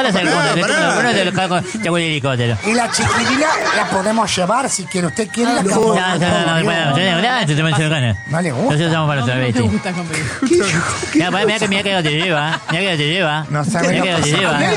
vas a hacer con el helicóptero? Y la chiquilina la podemos llevar si quiere. ¿Usted quiere la No, bueno, ¿No le gusta? nosotros estamos para los No te travestis. gusta conmigo. Mira que te lleva. Mira que te lleva. No sabe Mira lo que que te sabe. lleva.